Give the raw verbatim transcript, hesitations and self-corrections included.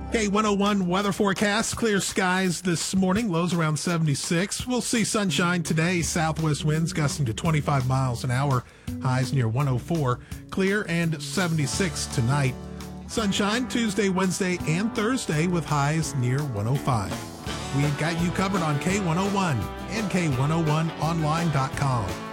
K one oh one weather forecast. Clear skies this morning. Lows around seventy-six. We'll see sunshine today. Southwest winds gusting to twenty-five miles an hour. Highs near one oh four. Clear and seventy-six tonight. Sunshine Tuesday, Wednesday, and Thursday with highs near one oh five. We've got you covered on K one oh one and K one oh one online dot com.